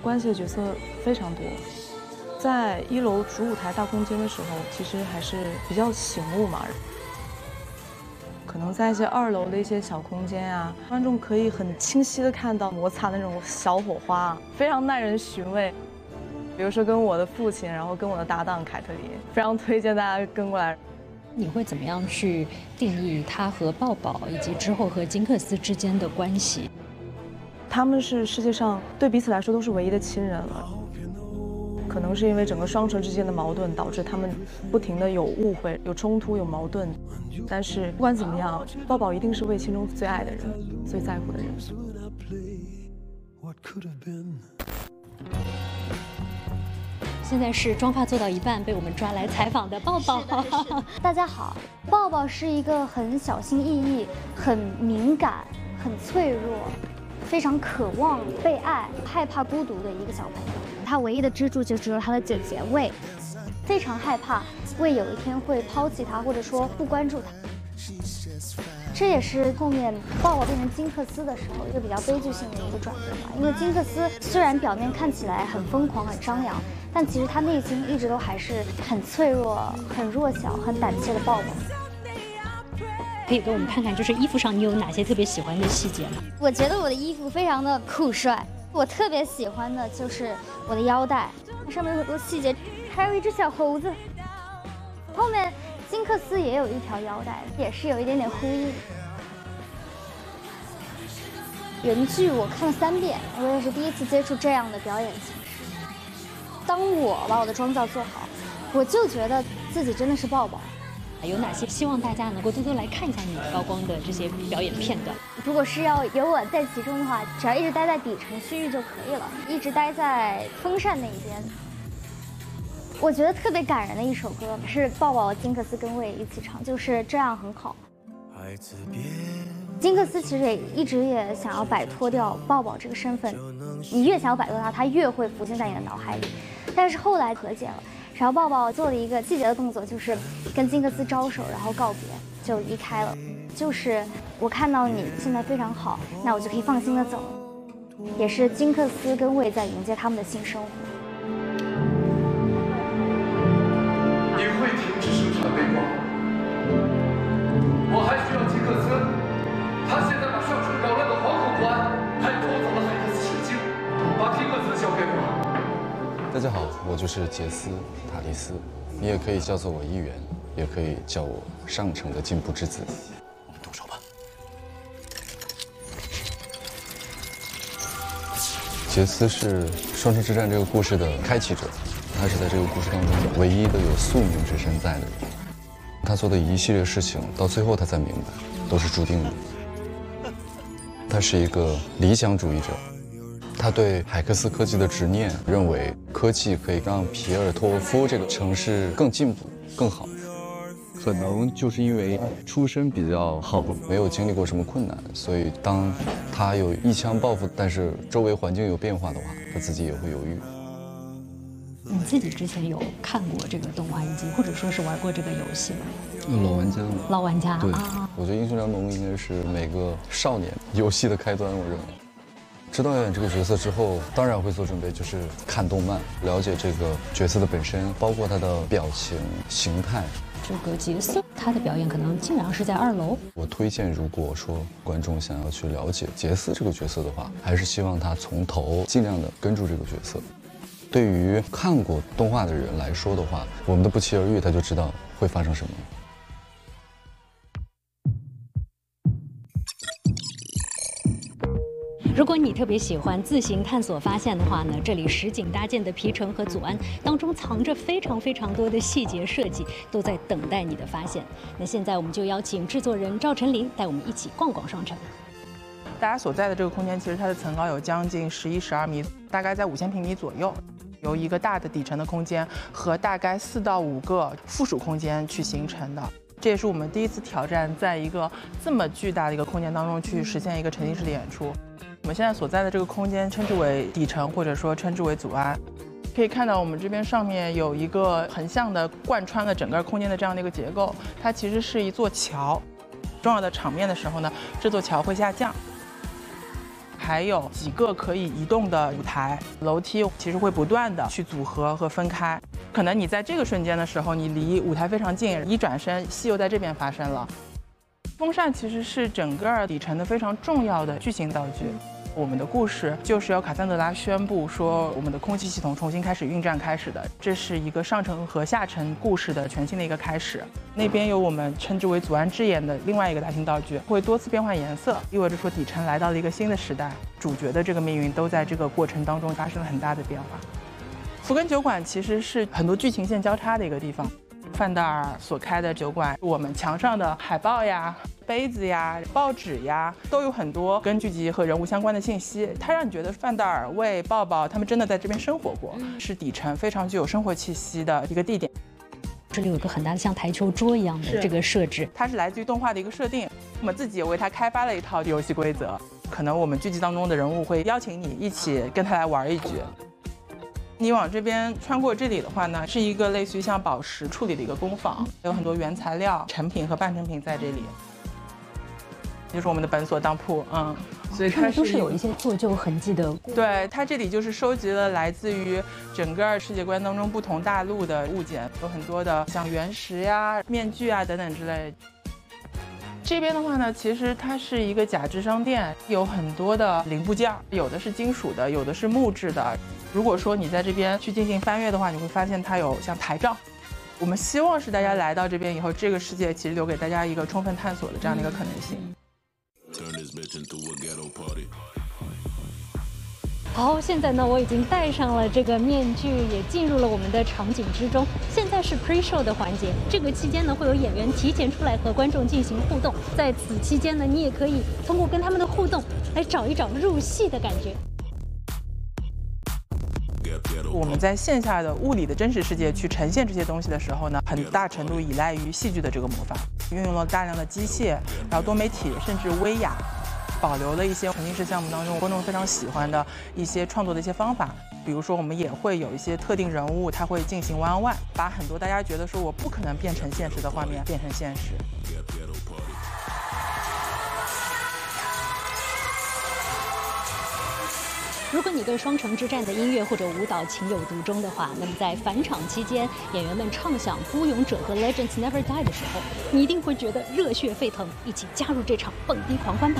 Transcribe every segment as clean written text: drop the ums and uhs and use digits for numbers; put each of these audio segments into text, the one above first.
关系的角色非常多。在1楼主舞台大空间的时候，其实还是比较醒目嘛。可能在一些2楼的一些小空间啊，观众可以很清晰的看到摩擦的那种小火花，非常耐人寻味。比如说跟我的父亲，然后跟我的搭档凯特琳，非常推荐大家跟过来。 你会怎么样去定义他和抱抱以及之后和金克斯之间的关系？ 他们是世界上对彼此来说都是唯一的亲人了。可能是因为整个双城之间的矛盾，导致他们不停的有误会、有冲突、有矛盾。但是不管怎么样，抱抱一定是魏青中最爱的人、最在乎的人。 现在是妆发做到一半被我们抓来采访的抱抱。 大家好，抱抱是一个很小心翼翼、很敏感、很脆弱、非常渴望被爱、害怕孤独的一个小朋友。他唯一的支柱就只有他的姐姐魏，非常害怕魏有一天会抛弃他，或者说不关注他。这也是后面抱抱变成金克斯的时候一个比较悲剧性的一个转变吧。因为金克斯虽然表面看起来很疯狂、很张扬，但其实他内心一直都还是很脆弱、很弱小、很胆怯的抱抱。 可以给我们看看，就是衣服上你有哪些特别喜欢的细节吗？ 我觉得我的衣服非常的酷帅，我特别喜欢的就是我的腰带，上面有很多细节，还有一只小猴子。后面金克斯也有一条腰带，也是有一点点呼应。原剧我看了3遍，我也是第一次接触这样的表演形式。当我把我的妆造做好，我就觉得自己真的是抱抱。 有哪些希望大家能够多多来看一下你高光的这些表演片段？ 如果是要有我在其中的话，只要一直待在底层区域就可以了，一直待在风扇那一边。我觉得特别感人的一首歌是抱抱金克斯跟魏一起唱，就是这样很好。金克斯其实一直想要摆脱掉抱抱这个身份，你越想要摆脱他，他越会浮现在你的脑海里。但是后来和解了，然后抱抱做了一个细节的动作，就是跟金克斯招手，然后告别，就离开了。就是我看到你现在非常好，那我就可以放心的走。也是金克斯跟魏在迎接他们的新生活。 你会停止生产背光，我还需要金克斯。他现在把上城扰乱的惶恐不安，还夺走了海克斯神经，把金克斯交给我。 大家好，我就是杰斯·塔利斯，你也可以叫做我议员，也可以叫我上城的进步之子。我们动手吧。杰斯是双城之战这个故事的开启者，他是在这个故事当中唯一的有宿命之身在的人。他做的一系列事情，到最后他才明白，都是注定的。他是一个理想主义者，他对海克斯科技的执念，认为科技可以让皮尔托夫这个城市更进步、更好。可能就是因为出身比较好，没有经历过什么困难，所以当他有一腔抱负，但是周围环境有变化的话，他自己也会犹豫。 你自己之前有看过这个动画以及或者说是玩过这个游戏吗？ 老玩家嘛， 老玩家对啊， 我觉得英雄联盟应该是每个少年游戏的开端，我认为。知道要演这个角色之后，当然会做准备，就是看动漫，了解这个角色的本身，包括他的表情、形态。 这个杰斯他的表演可能经常是在2楼。 我推荐，如果说观众想要去了解杰斯这个角色的话，还是希望他从头尽量的跟住这个角色。对于看过动画的人来说的话，我们的不期而遇，他就知道会发生什么。 如果你特别喜欢自行探索发现的话呢，这里实景搭建的皮城和祖安当中藏着非常多的细节设计，都在等待你的发现。那现在我们就邀请制作人赵晨林带我们一起逛逛双城。 大家所在的这个空间，其实它的层高有将近11、12米，大概在5000平米左右。由一个大的底层的空间和大概4到5个附属空间去形成的。这也是我们第一次挑战，在一个这么巨大的一个空间当中去实现一个沉浸式的演出。我们现在所在的这个空间称之为底层，或者说称之为祖安。可以看到我们这边上面有一个横向的贯穿了整个空间的这样的一个结构，它其实是一座桥。重要的场面的时候呢，这座桥会下降。 还有几个可以移动的舞台，楼梯其实会不断的去组合和分开。可能你在这个瞬间的时候，你离舞台非常近，一转身，戏又在这边发生了。风扇其实是整个底层的非常重要的剧情道具。我们的故事就是由卡桑德拉宣布说我们的空气系统重新开始运转开始的，这是一个上层和下层故事的全新的一个开始。那边有我们称之为祖安之眼的另外一个大型道具，会多次变换颜色，意味着说底层来到了一个新的时代，主角的这个命运都在这个过程当中发生了很大的变化。福根酒馆其实是很多剧情线交叉的一个地方。范德尔所开的酒馆，我们墙上的海报呀、杯子呀、报纸呀，都有很多跟剧集和人物相关的信息。它让你觉得范德尔、魏、抱抱他们真的在这边生活过，是底层非常具有生活气息的一个地点。 这里有个很大的像台球桌一样的这个设置， 它是来自于动画的一个设定，我们自己也为它开发了一套游戏规则。可能我们剧集当中的人物会邀请你一起跟他来玩一局。你往这边穿过这里的话呢，是一个类似于像宝石处理的一个工坊，有很多原材料、成品和半成品在这里。就是我们的本所当铺，所以它都是有一些做旧痕迹的。 对，它这里就是收集了来自于整个世界观当中不同大陆的物件，有很多的像原石呀、面具啊等等之类。这边的话呢，其实它是一个假肢商店，有很多的零部件，有的是金属的，有的是木质的。如果说你在这边去进行翻阅的话，你会发现它有像台账。我们希望是大家来到这边以后，这个世界其实留给大家一个充分探索的这样的一个可能性。 好，现在呢，我已经戴上了这个面具，也进入了我们的场景之中。现在是 pre-show 的环节，这个期间呢，会有演员提前出来和观众进行互动。在此期间呢，你也可以通过跟他们的互动来找一找入戏的感觉。 我们在线下的物理的真实世界去呈现这些东西的时候呢，很大程度依赖于戏剧的这个魔法，运用了大量的机械，然后多媒体，甚至微雅。保留了一些沉浸式项目当中观众非常喜欢的一些创作的一些方法，比如说我们也会有一些特定人物，他会进行 one-on-one， 把很多大家觉得说我不可能变成现实的画面变成现实。 如果你对《双城之战》的音乐或者舞蹈情有独钟的话，那么在返场期间，演员们唱响《孤勇者》和《Legends Never Die》的时候，你一定会觉得热血沸腾，一起加入这场蹦迪狂欢吧！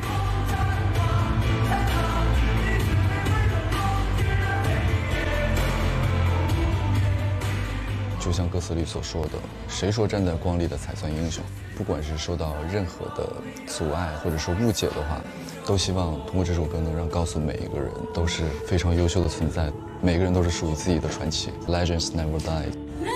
就像歌词里所说的，谁说站在光里的才算英雄？不管是受到任何的阻碍或者说误解的话，都希望通过这首歌能让告诉每一个人都是非常优秀的存在，每个人都是属于自己的传奇。Legends never die。